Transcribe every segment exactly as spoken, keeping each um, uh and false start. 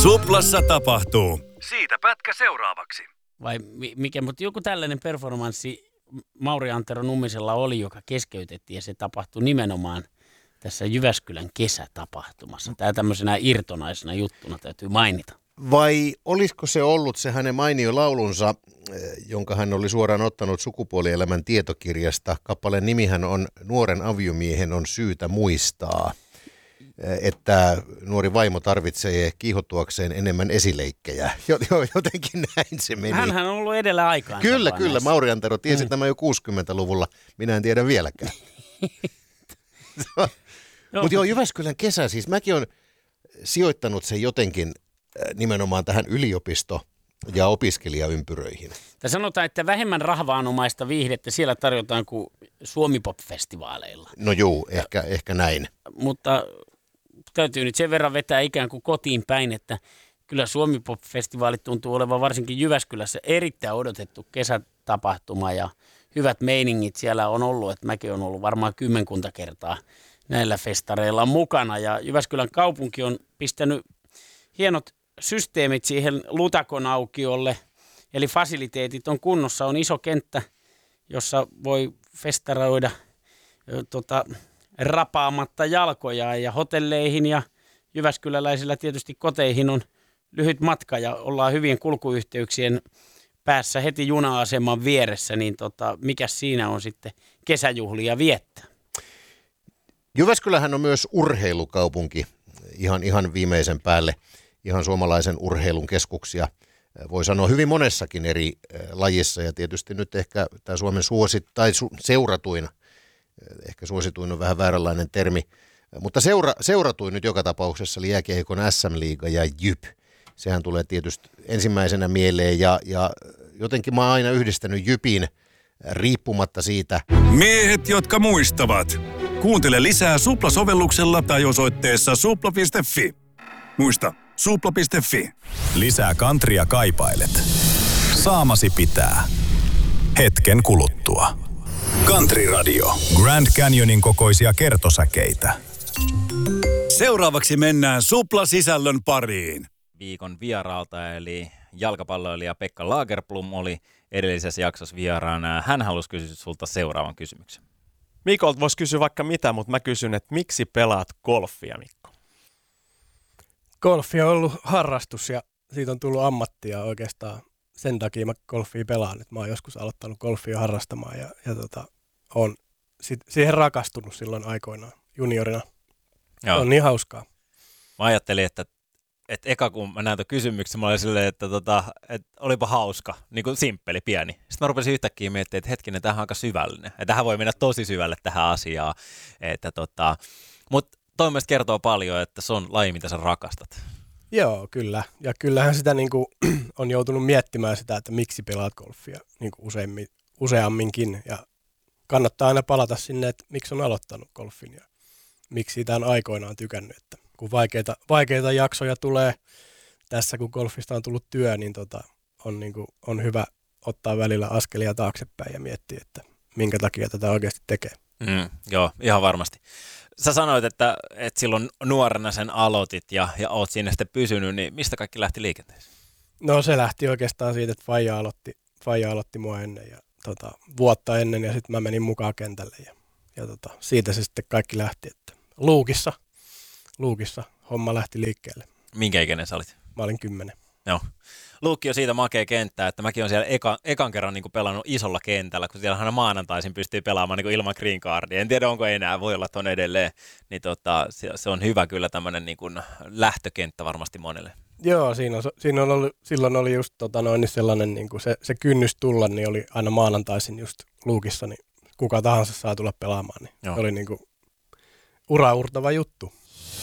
Suplassa tapahtuu. Siitä pätkä seuraavaksi. Vai mikä, mutta joku tällainen performanssi Mauri Antero Nummisella oli, joka keskeytettiin ja se tapahtui nimenomaan tässä Jyväskylän kesätapahtumassa. Tämä tämmöisenä irtonaisena juttuna täytyy mainita. Vai olisiko se ollut se hänen mainio laulunsa, jonka hän oli suoraan ottanut Sukupuolielämän tietokirjasta. Kappaleen nimihän on Nuoren aviomiehen on syytä muistaa, että nuori vaimo tarvitsee kiihottuakseen enemmän esileikkejä. Jotenkin näin se meni. Hänhän on ollut edellä aikaan. Kyllä, kyllä. Näissä. Mauri Antero tiesi mm. tämä jo kuusikymmentäluvulla. Minä en tiedä vieläkään. Mutta joo, Jyväskylän kesä siis. Mäkin olen sijoittanut sen jotenkin nimenomaan tähän yliopisto- ja opiskelijaympyröihin. Tämä sanotaan, että vähemmän rahvaanomaista viihdettä siellä tarjotaan kuin Suomi-pop-festivaaleilla. No juu, ehkä, ja, ehkä näin. Mutta täytyy nyt sen verran vetää ikään kuin kotiin päin, että kyllä Suomi-pop-festivaalit tuntuu olevan varsinkin Jyväskylässä erittäin odotettu kesätapahtuma ja hyvät meiningit siellä on ollut, että mäkin on ollut varmaan kymmenkunta kertaa näillä festareilla mukana ja Jyväskylän kaupunki on pistänyt hienot systeemit siihen Lutakon aukiolle, eli fasiliteetit on kunnossa, on iso kenttä, jossa voi festaroida tota, rapaamatta jalkojaan ja hotelleihin ja jyväskyläläisillä tietysti koteihin on lyhyt matka ja ollaan hyvien kulkuyhteyksien päässä heti juna-aseman vieressä, niin tota, mikä siinä on sitten kesäjuhlia viettää? Jyväskylähän on myös urheilukaupunki ihan, ihan viimeisen päälle. Ihan suomalaisen urheilun keskuksia, voi sanoa hyvin monessakin eri lajissa ja tietysti nyt ehkä tämä Suomen suosit, tai su, seuratuin, ehkä suosituin on vähän vääränlainen termi, mutta seura, seuratuin nyt joka tapauksessa oli jääkiekon äs äm-liiga ja Jyp. Sehän tulee tietysti ensimmäisenä mieleen ja, ja jotenkin mä oon aina yhdistänyt Jypin riippumatta siitä. Miehet, jotka muistavat. Kuuntele lisää Supla-sovelluksella tai osoitteessa supla piste fi. Muista, supla piste fi. Lisää countrya kaipailet. Saamasi pitää. Hetken kuluttua. Country Radio. Grand Canyonin kokoisia kertosäkeitä. Seuraavaksi mennään Supla-sisällön pariin. Viikon vieraalta eli jalkapalloilija Pekka Lagerblom oli edellisessä jaksossa vieraana. Hän halusi kysyä sulta seuraavan kysymyksen. Mikolta voisi kysyä vaikka mitä, mutta mä kysyn, että miksi pelaat golfia, Mikko? Golfi on ollut harrastus ja siitä on tullut ammattia oikeastaan. Sen takia mä golfia pelaan. Nyt mä oon joskus aloittanut golfia harrastamaan ja, ja tota, on sit, siihen rakastunut silloin aikoinaan juniorina. Joo. On niin hauskaa. Mä ajattelin, että, että eka kun mä näin tuon kysymyksen, mä olin silleen, että, tota, että olipa hauska, niin kuin simppeli, pieni. Sitten mä rupesin yhtäkkiä miettimään, että hetkinen, tämähän on aika syvällinen. Että tähän voi mennä tosi syvälle tähän asiaan. Että, tota, mutta toi mielestä kertoo paljon, että se on laji, mitä sä rakastat. Joo, kyllä. Ja kyllähän sitä niin kuin, on joutunut miettimään sitä, että miksi pelaat golfia niin kuin useammin, useamminkin. Ja kannattaa aina palata sinne, että miksi on aloittanut golfin ja miksi siitä on aikoinaan tykännyt. Että kun vaikeita, vaikeita jaksoja tulee tässä, kun golfista on tullut työ, niin tota, on, niin kuin, on hyvä ottaa välillä askelia taaksepäin ja miettiä, että minkä takia tätä oikeasti tekee. Mm, joo, ihan varmasti. Sä sanoit, että, että silloin nuorena sen aloitit ja, ja oot siinä sitten pysynyt, niin mistä kaikki lähti liikenteeseen? No se lähti oikeastaan siitä, että Faija aloitti, Faija aloitti mua ennen ja tota, vuotta ennen ja sitten mä menin mukaan kentälle ja, ja tota, siitä se sitten kaikki lähti, että luukissa, luukissa homma lähti liikkeelle. Minkä ikäinen sä olit? Mä olin kymmenen. Joo. Luukki on siitä makea kenttää, että mäkin olen siellä eka, ekan kerran niin kuin pelannut isolla kentällä, kun siellä aina maanantaisin pystyy pelaamaan niin kuin ilman green cardia. En tiedä, onko enää, voi olla, että on edelleen. Niin tota, se on hyvä kyllä tämmöinen niin kuin lähtökenttä varmasti monelle. Joo, siinä, on, siinä on ollut, silloin oli just tota noin, sellainen, niin kuin se, se kynnys tulla, niin oli aina maanantaisin just luukissa, niin kuka tahansa saa tulla pelaamaan. Niin se oli niin kuin uraurtava juttu.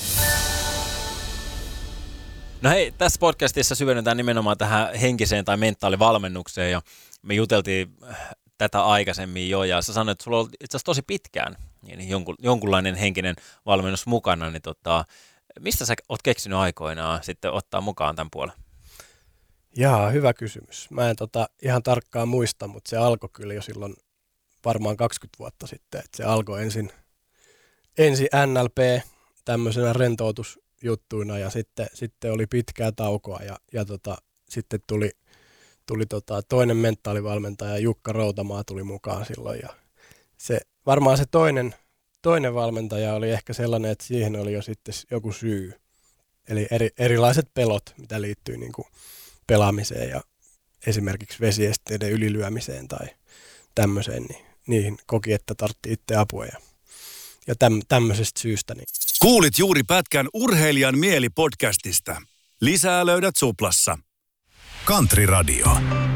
No hei, tässä podcastissa syvennytään nimenomaan tähän henkiseen tai mentaalivalmennukseen ja me juteltiin tätä aikaisemmin jo ja sä sanoit, että sulla on itse asiassa tosi pitkään niin jonkun, jonkunlainen henkinen valmennus mukana, niin tota, mistä sä oot keksinyt aikoinaan sitten ottaa mukaan tämän puolen? Jaa, hyvä kysymys. Mä en tota ihan tarkkaan muista, mutta se alkoi kyllä jo silloin varmaan kaksikymmentä vuotta sitten, että se alkoi ensin, ensin N L P tämmöisenä rentoutus juttuina ja sitten, sitten oli pitkää taukoa ja, ja tota, sitten tuli, tuli tota toinen mentaalivalmentaja, Jukka Routamaa tuli mukaan silloin ja se, varmaan se toinen, toinen valmentaja oli ehkä sellainen, että siihen oli jo sitten joku syy. Eli eri, erilaiset pelot, mitä liittyy niin kuin pelaamiseen ja esimerkiksi vesiesteiden ylilyömiseen tai tämmöiseen, niin niihin koki, että tarvitsi itse apua ja, ja täm, tämmöisestä syystä. Niin. Kuulit juuri pätkän Urheilijan mieli podcastista. Lisää löydät Suplassa. Country Radio.